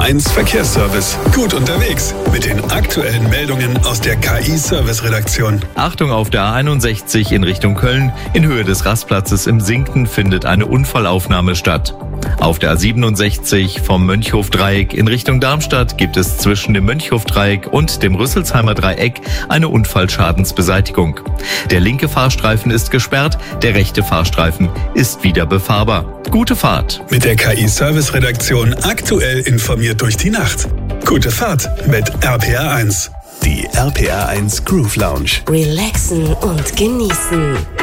RPR1 Verkehrsservice. Gut unterwegs mit den aktuellen Meldungen aus der KI-Service-Redaktion. Achtung, auf der A61 in Richtung Köln. In Höhe des Rastplatzes im Sinkten findet eine Unfallaufnahme statt. Auf der A67 vom Mönchhof-Dreieck in Richtung Darmstadt gibt es zwischen dem Mönchhof-Dreieck und dem Rüsselsheimer Dreieck eine Unfallschadensbeseitigung. Der linke Fahrstreifen ist gesperrt, der rechte Fahrstreifen ist wieder befahrbar. Gute Fahrt. Mit der KI-Service-Redaktion aktuell informiert durch die Nacht. Gute Fahrt mit RPR1. Die RPR1 Groove Lounge. Relaxen und genießen.